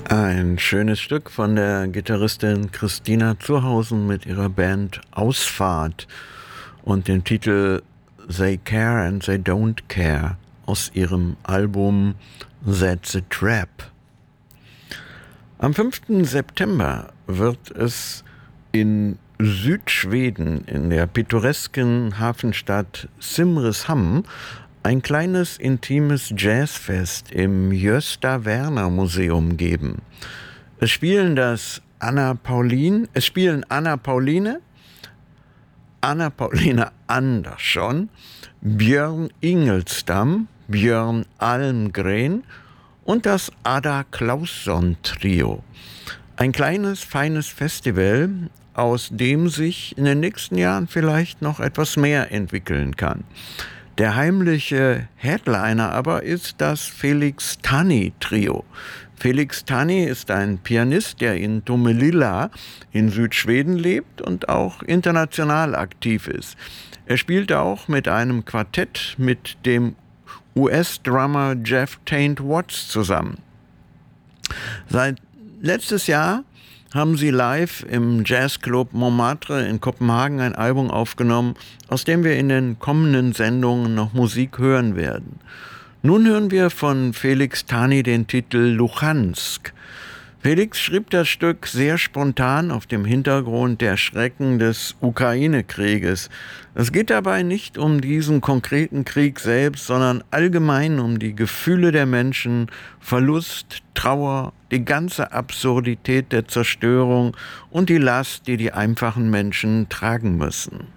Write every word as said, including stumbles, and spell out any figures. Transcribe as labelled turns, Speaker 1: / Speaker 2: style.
Speaker 1: Ein schönes Stück von der Gitarristin Christina Zurhausen mit ihrer Band Ausfahrt und dem Titel They Care and They Don't Care aus ihrem Album That's a Trap. Am fünften September wird es in Südschweden in der pittoresken Hafenstadt Simrishamn ein kleines, intimes Jazzfest im Gösta Werner Museum geben. Es spielen das Anna Paulin, es spielen Anna Pauline, Anna Pauline Andersson, Björn Ingelstam, Björn Almgren und das Ada Klausson Trio. Ein kleines, feines Festival, aus dem sich in den nächsten Jahren vielleicht noch etwas mehr entwickeln kann. Der heimliche Headliner aber ist das Felix Tani Trio. Felix Tani ist ein Pianist, der in Tomelilla in Südschweden lebt und auch international aktiv ist. Er spielt auch mit einem Quartett mit dem U S-Drummer Jeff Taint Watts zusammen. Seit letztes Jahr haben sie live im Jazzclub Montmartre in Kopenhagen ein Album aufgenommen, aus dem wir in den kommenden Sendungen noch Musik hören werden. Nun hören wir von Felix Tani den Titel Luhansk. Felix schrieb das Stück sehr spontan auf dem Hintergrund der Schrecken des Ukraine-Krieges. Es geht dabei nicht um diesen konkreten Krieg selbst, sondern allgemein um die Gefühle der Menschen, Verlust, Trauer, die ganze Absurdität der Zerstörung und die Last, die die einfachen Menschen tragen müssen.